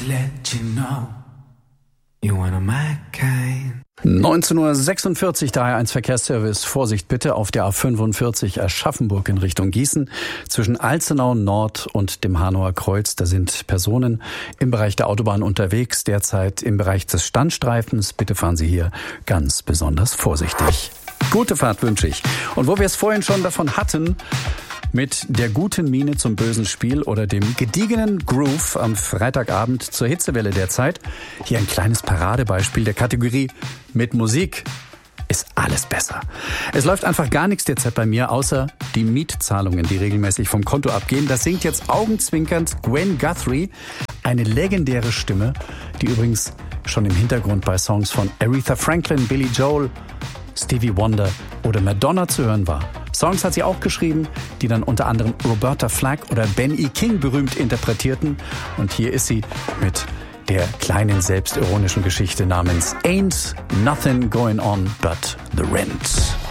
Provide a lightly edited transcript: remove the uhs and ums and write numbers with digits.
let you know you're one of my kind. 19:46 Uhr, der HR1 Verkehrsservice. Vorsicht bitte auf der A45 Aschaffenburg in Richtung Gießen. Zwischen Alzenau Nord und dem Hanauer Kreuz, da sind Personen im Bereich der Autobahn unterwegs, derzeit im Bereich des Standstreifens. Bitte fahren Sie hier ganz besonders vorsichtig. Gute Fahrt wünsche ich. Und wo wir es vorhin schon davon hatten, mit der guten Miene zum bösen Spiel oder dem gediegenen Groove am Freitagabend zur Hitzewelle der Zeit. Hier ein kleines Paradebeispiel der Kategorie mit Musik ist alles besser. Es läuft einfach gar nichts derzeit bei mir, außer die Mietzahlungen, die regelmäßig vom Konto abgehen. Das singt jetzt augenzwinkernd Gwen Guthrie, eine legendäre Stimme, die übrigens schon im Hintergrund bei Songs von Aretha Franklin, Billy Joel, Stevie Wonder oder Madonna zu hören war. Songs hat sie auch geschrieben, die dann unter anderem Roberta Flack oder Ben E. King berühmt interpretierten. Und hier ist sie mit der kleinen selbstironischen Geschichte namens Ain't Nothing Going On But The Rent.